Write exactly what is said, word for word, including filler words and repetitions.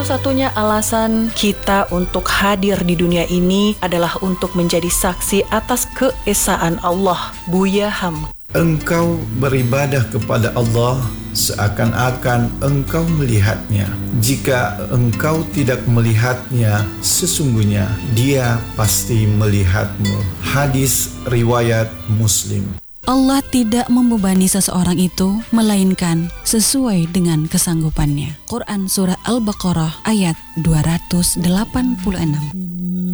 Satu-satunya alasan kita untuk hadir di dunia ini adalah untuk menjadi saksi atas keesaan Allah. Buya Ham. Engkau beribadah kepada Allah seakan-akan engkau melihatnya. Jika engkau tidak melihatnya, sesungguhnya Dia pasti melihatmu. Hadis riwayat Muslim. Allah tidak membebani seseorang itu, melainkan sesuai dengan kesanggupannya. Quran Surah Al-Baqarah ayat dua ratus delapan puluh enam.